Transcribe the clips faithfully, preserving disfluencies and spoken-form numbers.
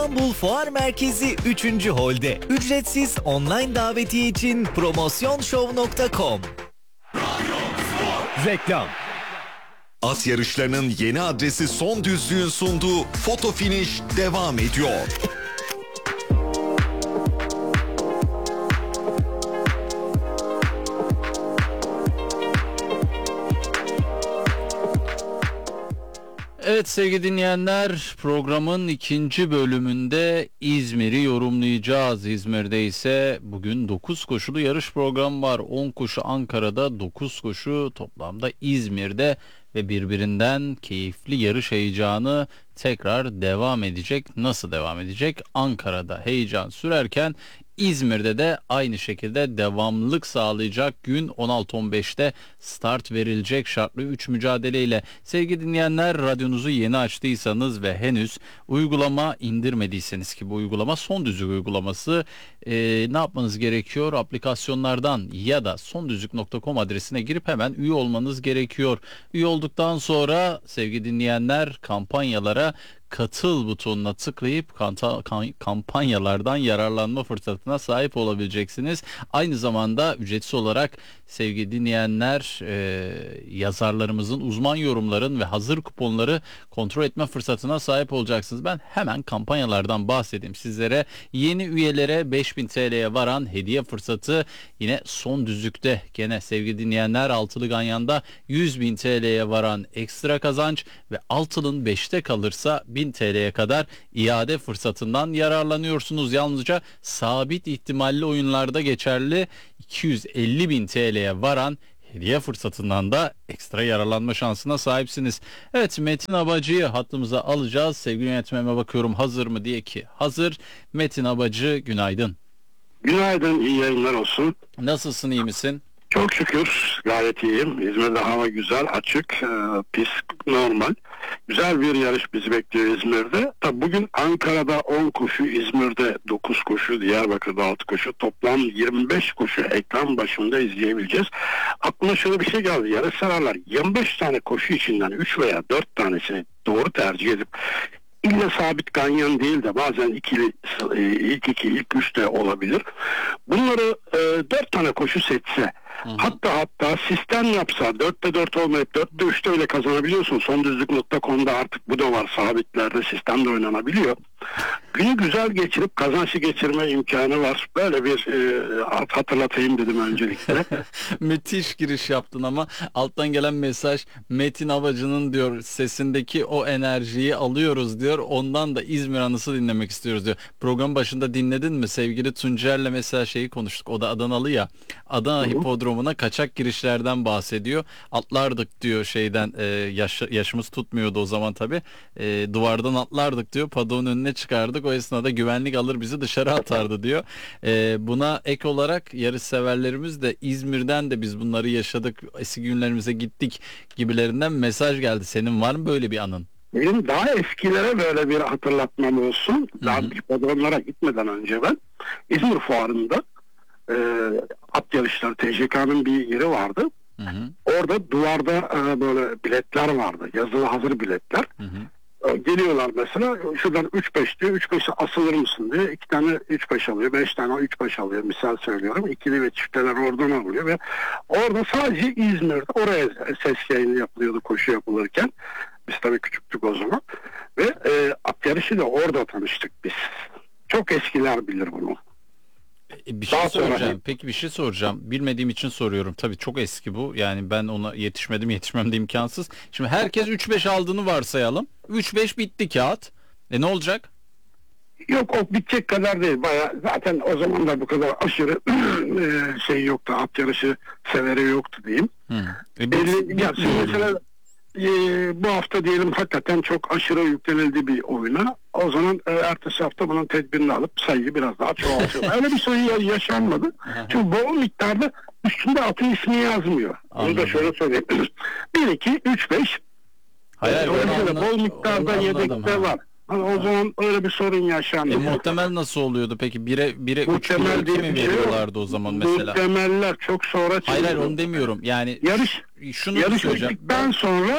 İstanbul Fuar Merkezi üçüncü Hol'de. Ücretsiz online davetiye için promosyonshow nokta com. Reklam. At yarışlarının yeni adresi Son Düzlüğün sunduğu Foto Finish devam ediyor. Evet sevgili dinleyenler, programın ikinci bölümünde İzmir'i yorumlayacağız. İzmir'de ise bugün dokuz koşulu yarış programı var. on koşu Ankara'da, dokuz koşu toplamda İzmir'de ve birbirinden keyifli yarış heyecanı tekrar devam edecek. Nasıl devam edecek? Ankara'da heyecan sürerken İzmir'de de aynı şekilde devamlılık sağlayacak. Gün on altı on beşte start verilecek şartlı üç mücadeleyle. Sevgili dinleyenler, radyonuzu yeni açtıysanız ve henüz uygulama indirmediyseniz, ki bu uygulama Son Düzlük uygulaması, e, ne yapmanız gerekiyor? Aplikasyonlardan ya da sondüzlük nokta com adresine girip hemen üye olmanız gerekiyor. Üye olduktan sonra sevgili dinleyenler, kampanyalara katıl butonuna tıklayıp kampanyalardan yararlanma fırsatına sahip olabileceksiniz. Aynı zamanda ücretsiz olarak sevgili dinleyenler, e, yazarlarımızın, uzman yorumların ve hazır kuponları kontrol etme fırsatına sahip olacaksınız. Ben hemen kampanyalardan bahsedeyim sizlere. Yeni üyelere beş bin T L'ye varan hediye fırsatı yine Son Düzlük'te. Gene sevgili dinleyenler, altılı Ganyan'da yüz bin T L'ye varan ekstra kazanç ve altının beşte kalırsa bin T L'ye kadar iade fırsatından yararlanıyorsunuz. Yalnızca sabit ihtimalli oyunlarda geçerli iki yüz elli bin T L'ye varan hediye fırsatından da ekstra yararlanma şansına sahipsiniz. Evet, Metin Abacı'yı hattımıza alacağız. Sevgili yönetmeme bakıyorum, hazır mı diye ki hazır. Metin Abacı, günaydın. Günaydın, iyi yayınlar olsun. Nasılsın, iyi misin? Çok şükür gayet iyiyim. İzmir'de hava güzel, açık, e, pist normal. Güzel bir yarış bizi bekliyor İzmir'de. Tabii bugün Ankara'da on koşu, İzmir'de dokuz koşu, Diyarbakır'da altı koşu, toplam yirmi beş koşu ekran başında izleyebileceğiz. Aklıma şöyle bir şey geldi. Yarış severler yirmi beş tane koşu içinden üç veya dört tanesini doğru tercih edip, İlle sabit ganyan değil de bazen ikili, ilk iki, ilk üç de olabilir. Bunları e, dört tane koşu seçse, hı hı. hatta hatta sistem yapsa, dörtte dört olmayıp dörtte üçte öyle kazanabiliyorsun. sondüzlük nokta com'da artık bu da var, sabitlerde sistemde oynanabiliyor. Günü güzel geçirip kazançlı geçirme imkanı var. Böyle bir e, hatırlatayım dedim öncelikle. Müthiş giriş yaptın ama alttan gelen mesaj, Metin Abacı'nın diyor sesindeki o enerjiyi alıyoruz diyor. Ondan da İzmir anısı dinlemek istiyoruz diyor. Program başında dinledin mi? Sevgili Tuncer'le mesela şeyi konuştuk. O da Adanalı ya. Adana Hipodromu'na kaçak girişlerden bahsediyor. Atlardık diyor şeyden, e, yaş, yaşımız tutmuyordu o zaman tabii. E, duvardan atlardık diyor. Padon önüne çıkardık. O esnada güvenlik alır bizi dışarı atardı diyor. E, buna ek olarak yarış severlerimiz de İzmir'den de biz bunları yaşadık, eski günlerimize gittik gibilerinden mesaj geldi. Senin var mı böyle bir anın? Benim daha eskilere böyle bir hatırlatmam olsun. Daha hipodromlara gitmeden önce ben İzmir Fuarı'nda e, at yarışları T C K'nın bir yeri vardı. Hı hı. Orada duvarda e, böyle biletler vardı. Yazılı hazır biletler. Hı hı. Geliyorlar mesela, şuradan üç beş diyor, üç beşe asılır mısın diyor, iki tane üç beş alıyor, beş tane üç beş alıyor, misal söylüyorum, ikili ve çifteler oradan alıyor ve orada sadece İzmir'de oraya ses yayını yapılıyordu koşu yapılırken. Biz tabii küçüktük o zaman ve e, at yarışıyla orada tanıştık biz. Çok eskiler bilir bunu. E, bir şey Daha soracağım. Sonra... Peki bir şey soracağım. Bilmediğim için soruyorum. Tabii çok eski bu. Yani ben ona yetişmedim, yetişmem de imkansız. Şimdi herkes üç beş aldığını varsayalım. üç beş bitti kağıt. E ne olacak? Yok, o bitecek kadar değil. Bayağı, zaten o zaman da bu kadar aşırı şey yoktu. At yarışı severi yoktu diyeyim. Hmm. E, Belli, ya, mesela Ee, bu hafta diyelim hakikaten çok aşırı yüklenildi bir oyuna. O zaman e, ertesi hafta bunun tedbirini alıp sayıyı biraz daha çoğaltıyor. Öyle bir sayı yaşanmadı. Çünkü bol miktarda üstünde atın ismi yazmıyor. Onu da şöyle söyleyeyim. bir, iki, üç, beş Hayır, e, bol miktarda yedekte var. Hani o zaman öyle bir sorun yaşandı. E, muhtemel nasıl oluyordu peki? Bire, bire üç mi veriyorlardı o zaman mesela? Muhtemeller çok sonra çıkıyor. Hayır hayır onu demiyorum. Yani yarış şunu yarış bittikten sonra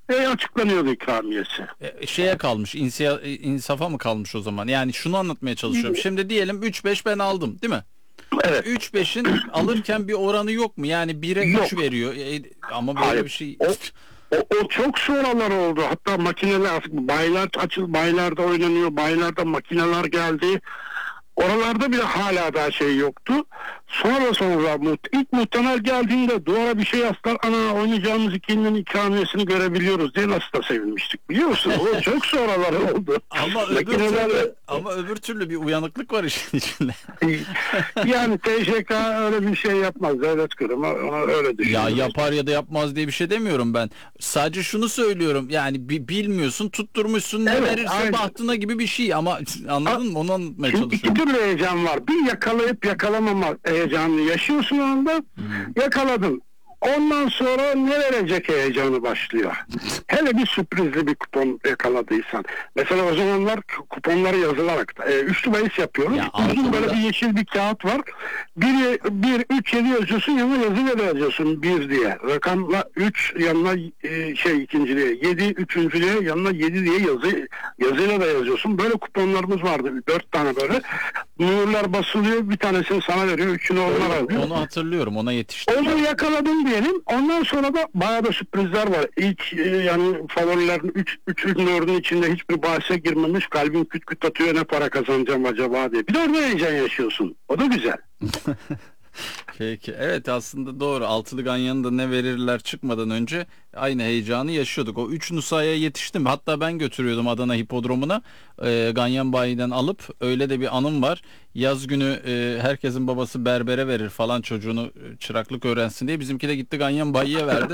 E, açıklanıyordu ikramiyesi. E, şeye kalmış, insiya, insafa mı kalmış o zaman? Yani şunu anlatmaya çalışıyorum. Şimdi diyelim üç beş ben aldım, değil mi? Evet. üç beşin alırken bir oranı yok mu? Yani bire Yok. üç veriyor. E, ama böyle Hayır. bir şey... O, o, o çok sonralar oldu. Hatta makineler artık baylar açıl, baylarda oynanıyor. Baylarda makineler geldi. Oralarda bile hala daha şey yoktu. Sonra sonra ilk muhtemel geldiğinde duvara bir şey aslar, ana oynayacağımız ikilinin ikramiyesini görebiliyoruz diye nasıl da sevinmiştik, biliyor musun? O çok sonralar oldu. Ama öbür, türlü, ama öbür türlü bir uyanıklık var işin içinde. Yani T Ş K öyle bir şey yapmaz. Devlet kurumu ona öyle Ya düşünüyor. yapar ya da yapmaz diye bir şey demiyorum ben. Sadece şunu söylüyorum. Yani bi- bilmiyorsun, tutturmuşsun, ne Evet, verirse aynen. bahtına gibi bir şey. Ama anladın mı? Onu anlatmaya Şimdi iki çalışıyorum. türlü heyecan var. Bir yakalayıp yakalamama heyecanını yaşıyorsun o anda. Hmm. Yakaladın. Ondan sonra ne verecek heyecanı başlıyor. Hele bir sürprizli bir kupon yakaladıysan. Mesela o zamanlar kuponları yazılarak e, üçlü bahis yapıyoruz. Ya Uzun altında- böyle bir yeşil bir kağıt var. Bir, bir üç, yedi yazıyorsun, yanına yazıyla da yazıyorsun bir diye. Rakamla üç yanına e, şey ikinciliğe, yedi üçüncülüğe yanına yedi diye yazı yazıyla da yazıyorsun. Böyle kuponlarımız vardı. Dört tane böyle. Nurlar basılıyor, bir tanesini sana veriyor, üçünü onlar alıyor. Onu hatırlıyorum. Ona yetiştim. Onu yakaladım diyelim. Ondan sonra da bayağı da sürprizler var. İlk e, yani favorilerin üç üçün dördün içinde hiçbir bahse girmemiş. Kalbin küt küt atıyor, ne para kazanacağım acaba diye. Bir de orada heyecan yaşıyorsun. O da güzel. Peki. Evet, aslında doğru. Altılı Ganyan'ın da ne verirler çıkmadan önce aynı heyecanı yaşıyorduk. O üç Nusa'ya yetiştim. Hatta ben götürüyordum Adana Hipodromu'na. E, Ganyan bayiden alıp, öyle de bir anım var. Yaz günü e, herkesin babası berbere verir falan çocuğunu e, çıraklık öğrensin diye. Bizimki de gitti Ganyan bayiye verdi.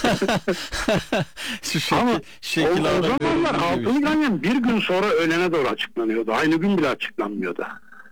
Şu şekil, Ama şekil o, o alarak zamanlar görüldüğü gibi. altılı ganyan bir gün sonra öğlene doğru açıklanıyordu. Aynı gün bile açıklanmıyordu.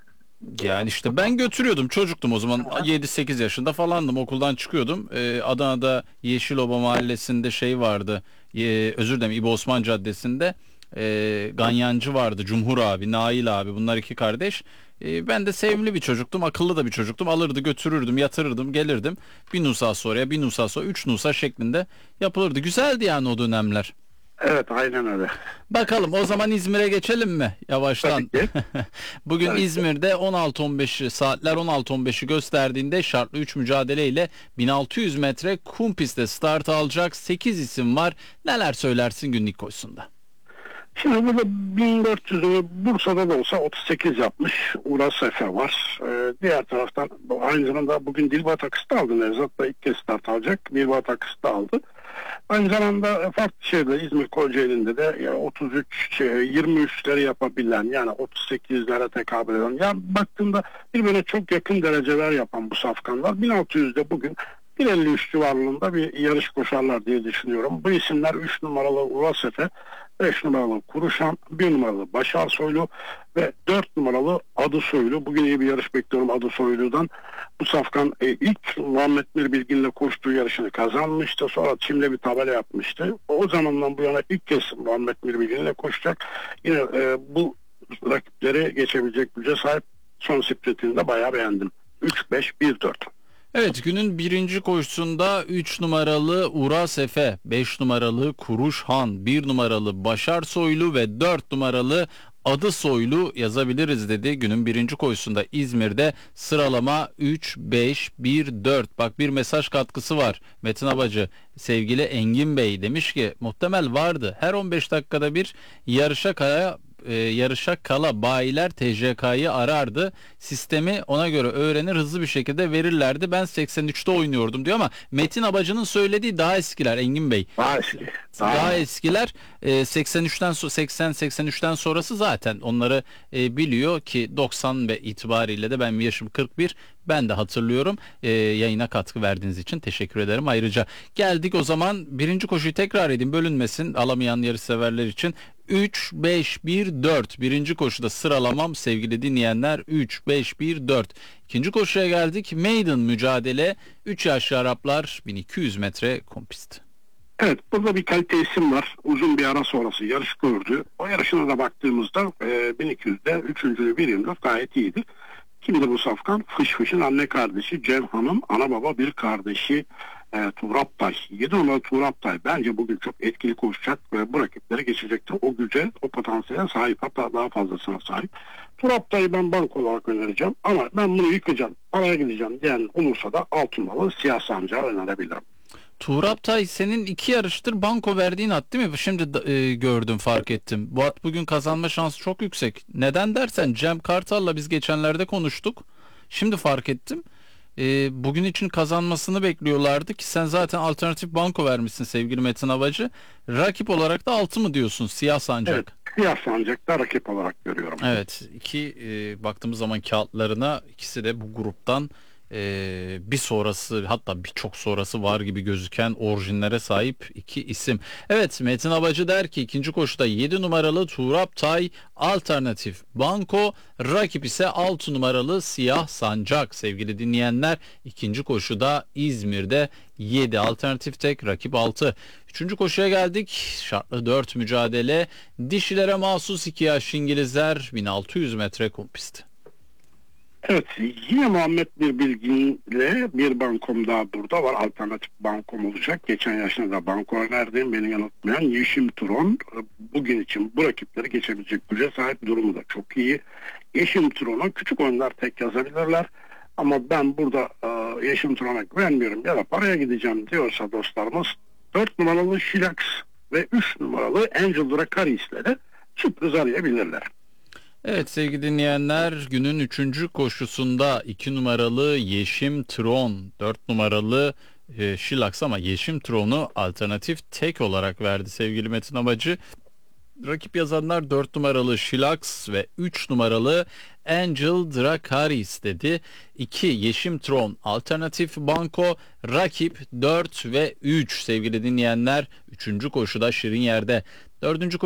Yani işte ben götürüyordum, çocuktum o zaman, yedi sekiz yaşında falandım, okuldan çıkıyordum. Ee, Adana'da Yeşiloba mahallesinde şey vardı, ee, özür dilerim, İbo Osman Caddesi'nde ee, ganyancı vardı, Cumhur abi, Nail abi, bunlar iki kardeş. Ee, ben de sevimli bir çocuktum, akıllı da bir çocuktum, alırdı götürürdüm, yatırırdım, gelirdim, bir nusa sonraya, bir nusa sonra, üç nusa şeklinde yapılırdı. Güzeldi yani o dönemler. Evet, aynen öyle. Bakalım, o zaman İzmir'e geçelim mi yavaştan? Tabii ki. Bugün Tabii ki. İzmir'de on altı on beşi, saatler on altı on beşi gösterdiğinde şartlı üç mücadeleyle bin altı yüz metre kum pistte start alacak sekiz isim var. Neler söylersin günlük koşusunda? Şimdi burada bin dört yüzünü Bursa'da da olsa otuz sekiz yapmış. Uras Efe var. Ee, diğer taraftan aynı zamanda bugün Dilbat Akısı da aldı. Nevzat da ilk kez start alacak. Dilbat Akısı da aldı. Aynı zamanda farklı şehirde İzmir Kocaeli'nde de ya otuz üç, yirmi üçleri yapabilen, yani otuz sekizlere tekabül eden. Yani baktığında birbirine çok yakın dereceler yapan bu safkanlar bin altı yüzde bugün bir elli üç civarlarında bir yarış koşarlar diye düşünüyorum. Bu isimler üç numaralı Uras Efe, beş numaralı Kuruşan, bir numaralı Başar Soylu ve dört numaralı Adı Soylu. Bugün iyi bir yarış bekliyorum Adı Soylu'dan. Bu safkan e, ilk Muhammed Mir Bilgin'le koştuğu yarışını kazanmıştı. Sonra Çim'le bir tabela yapmıştı. O zamandan bu yana ilk kez Muhammed Mir Bilgin'le koşacak. Yine e, bu rakipleri geçebilecek güce sahip. Son sprintini de bayağı beğendim. üç beş bir dört. Evet, günün birinci koşusunda üç numaralı Uras Efe, beş numaralı Kuruş Han, bir numaralı Başar Soylu ve dört numaralı Adı Soylu yazabiliriz dedi. Günün birinci koşusunda İzmir'de sıralama üç beş bir dört. Bak, bir mesaj katkısı var. Metin Abacı, sevgili Engin Bey demiş ki muhtemel vardı. Her on beş dakikada bir yarışa kaya e, yarışa kala bayiler T J K'yı arardı. Sistemi ona göre öğrenir, hızlı bir şekilde verirlerdi. Ben seksen üçte oynuyordum diyor ama Metin Abacı'nın söylediği daha eskiler Engin Bey. Daha eski. Daha, Daha, eskiler e, seksen üçten so- seksen seksen üçten sonrası zaten onları e, biliyor ki doksan ve itibariyle de ben yaşım kırk bir, ben de hatırlıyorum. E, yayına katkı verdiğiniz için teşekkür ederim. Ayrıca geldik o zaman birinci koşuyu tekrar edeyim, bölünmesin alamayan yarışseverler için. üç beş bir dört birinci koşuda sıralamam sevgili dinleyenler, üç beş bir dört. İkinci koşuya geldik. Maiden mücadele, üç yaşlı Araplar, bin iki yüz metre kum pist. Evet, burada bir kalite isim var. Uzun bir ara sonrası yarış gördü. O yarışına da baktığımızda e, bin iki yüzde üçüncülüğü bir yirmi dört gayet iyiydi. Kimdi bu safkan? Fış Fış'ın anne kardeşi Cem Hanım, ana baba bir kardeşi. e, Tuğraptay. yedi numaralı Tuğraptay bence bugün çok etkili koşacak ve bu rakipleri geçecektir. O güce, o potansiyele sahip, hatta daha fazlasına sahip. Tuğraptay'ı ben bank olarak önereceğim ama ben bunu yıkacağım, araya gideceğim diyen olursa da altı numaralı Siyah Sancağı önerebilirim. Tuğraptay senin iki yarıştır banko verdiğin at değil mi? Şimdi e, gördüm, fark ettim. Bu at bugün kazanma şansı çok yüksek. Neden dersen Cem Kartal'la biz geçenlerde konuştuk. Şimdi fark ettim. E, bugün için kazanmasını bekliyorlardı ki sen zaten alternatif banko vermişsin sevgili Metin Havacı. Rakip olarak da altı mı diyorsun, Siyah Sancak? Evet, Siyah Sancak'ta rakip olarak görüyorum. Evet, iki e, baktığımız zaman kağıtlarına, ikisi de bu gruptan e, bir sonrası, hatta birçok sonrası var gibi gözüken orijinlere sahip iki isim. Evet, Metin Abacı der ki ikinci koşuda yedi numaralı Tuğraptay alternatif banko, rakip ise altı numaralı Siyah Sancak. Sevgili dinleyenler, ikinci koşuda İzmir'de yedi alternatif tek, rakip altı. Üçüncü koşuya geldik. Şartlı dört mücadele. Dişilere mahsus iki yaş İngilizler, bin altı yüz metre kum pisti. Evet, yine Muhammed Bir Bilgin'le bir bankom daha burada var. Alternatif bankom olacak. Geçen yaşında da banko önerdiğim, beni yanıltmayan Yeşim Turon. Bugün için bu rakipleri geçebilecek güce sahip, durumu da çok iyi. Yeşim Turon'a küçük oyunlar tek yazabilirler. Ama ben burada e, Yeşim Turon'a güvenmiyorum ya da paraya gideceğim diyorsa dostlarımız, dört numaralı Şilax ve üç numaralı Angel Dracaris'le de sürpriz arayabilirler. Evet sevgili dinleyenler, günün üçüncü koşusunda iki numaralı Yeşim Tron, dört numaralı e, Şilax, ama Yeşim Tron'u alternatif tek olarak verdi sevgili Metin Amacı. Rakip yazanlar dört numaralı Şilax ve üç numaralı Angel Dracaris dedi. iki Yeşim Tron alternatif banko, rakip dört ve üç sevgili dinleyenler. Üçüncü koşuda şirin yerde. Dördüncü